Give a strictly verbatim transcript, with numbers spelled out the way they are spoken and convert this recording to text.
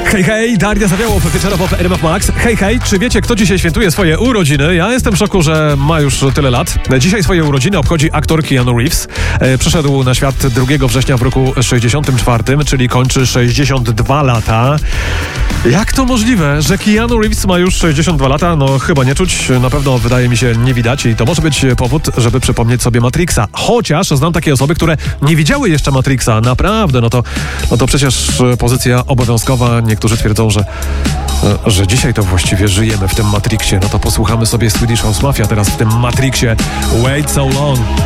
Hej, hej, Daria Zawiałow, wieczorowo w R M F Max. Hej, hej, czy wiecie, kto dzisiaj świętuje swoje urodziny? Ja jestem w szoku, że ma już tyle lat. Dzisiaj swoje urodziny obchodzi aktor Keanu Reeves. E, przyszedł na świat drugiego września w roku sześćdziesiątym czwartym, czyli kończy sześćdziesiąt dwa lata. Jak to możliwe, że Keanu Reeves ma już sześćdziesiąt dwa lata? No chyba nie czuć, na pewno wydaje mi się nie widać i to może być powód, żeby przypomnieć sobie Matrixa. Chociaż znam takie osoby, które nie widziały jeszcze Matrixa. Naprawdę, no to, no to przecież pozycja obowiązkowa. Niektórzy twierdzą, że, że dzisiaj to właściwie żyjemy w tym Matrixie. No to posłuchamy sobie Swedish House Mafia teraz w tym Matrixie. Wait so long.